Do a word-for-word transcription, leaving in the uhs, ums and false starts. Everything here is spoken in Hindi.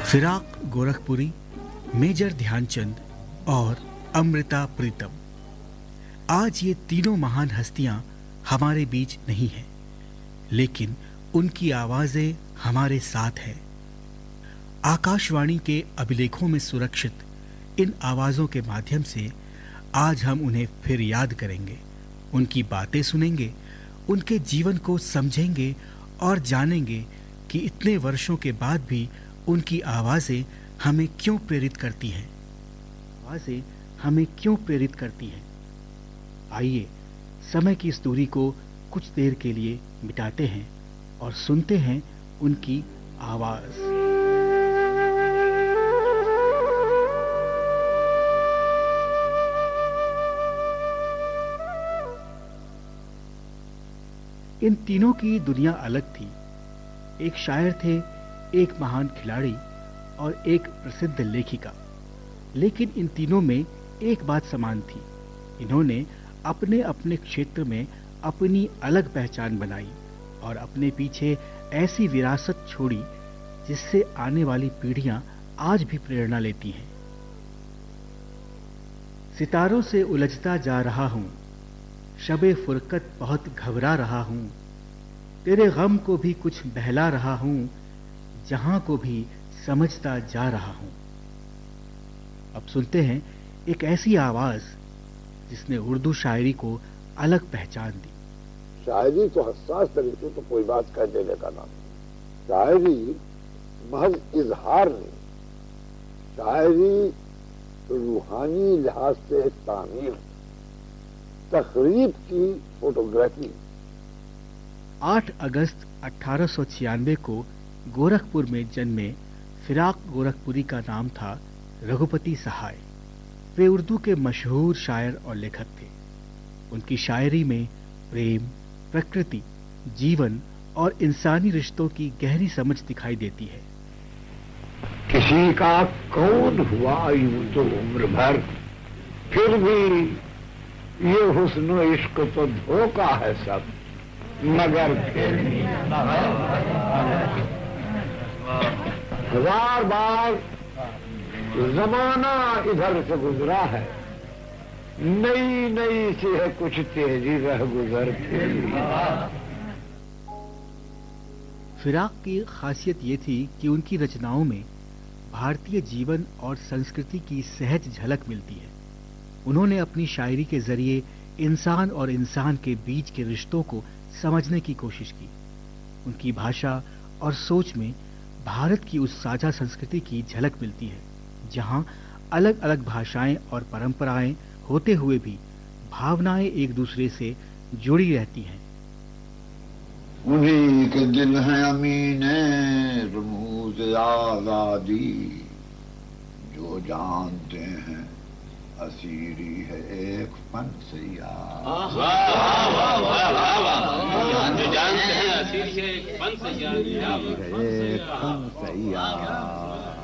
फिराक गोरखपुरी, मेजर ध्यानचंद और अमृता प्रीतम। आज ये तीनों महान हस्तियां हमारे बीच नहीं हैं, लेकिन उनकी आवाजें हमारे साथ हैं। आकाशवाणी के अभिलेखों में सुरक्षित इन आवाजों के माध्यम से आज हम उन्हें फिर याद करेंगे, उनकी बातें सुनेंगे, उनके जीवन को समझेंगे और जानेंगे कि इतने वर्षों के बाद भी उनकी आवाजें हमें क्यों प्रेरित करती हैं। आवाजें हमें क्यों प्रेरित करती हैं। आइए समय की इस दूरी को कुछ देर के लिए मिटाते हैं और सुनते हैं उनकी आवाज। इन तीनों की दुनिया अलग थी। एक शायर थे, एक महान खिलाड़ी और एक प्रसिद्ध लेखिका। लेकिन इन तीनों में एक बात समान थी, इन्होंने अपने अपने क्षेत्र में अपनी अलग पहचान बनाई और अपने पीछे ऐसी विरासत छोड़ी जिससे आने वाली पीढ़ियां आज भी प्रेरणा लेती हैं। सितारों से उलझता जा रहा हूं, शबे फुरकत बहुत घबरा रहा हूं, तेरे गम को भी कुछ बहला रहा हूं, जहां को भी समझता जा रहा हूं। अब सुनते हैं एक ऐसी आवाज जिसने उर्दू शायरी को अलग पहचान दी। शायरी तो हसास तरीके तो कोई बात कह देने का नाम नहीं। शायरी महज इजहार नहीं, शायरी रूहानी लिहाज से तामीर, तकरीब की फोटोग्राफी। आठ अगस्त अठारह सौ छियानवे को गोरखपुर में जन्मे फिराक गोरखपुरी का नाम था रघुपति सहाय। वे उर्दू के मशहूर शायर और लेखक थे। उनकी शायरी में प्रेम, प्रकृति, जीवन और इंसानी रिश्तों की गहरी समझ दिखाई देती है। किसी का कौन हुआ यूं तो उम्र भर, फिर भी ये हुस्न इश्क तो धोखा है सब, मगर फिर हजार बार जमाना इधर से गुजरा है, नई नई सी है कुछ तेजी रह गुजर के। फिराक की खासियत ये थी कि उनकी रचनाओं में भारतीय जीवन और संस्कृति की सहज झलक मिलती है। उन्होंने अपनी शायरी के जरिए इंसान और इंसान के बीच के रिश्तों को समझने की कोशिश की। उनकी भाषा और सोच में भारत की उस साझा संस्कृति की झलक मिलती है, जहां अलग अलग भाषाएं और परंपराएं होते हुए भी भावनाएं एक दूसरे से जुड़ी रहती हैं। उन्हीं के दिल हैं अमीने रमूज आजादी, जो जानते हैं असीरी है एक फन सैयार। जो जानते हैं असीरी है एक फन सैयार। एक फन सैयार।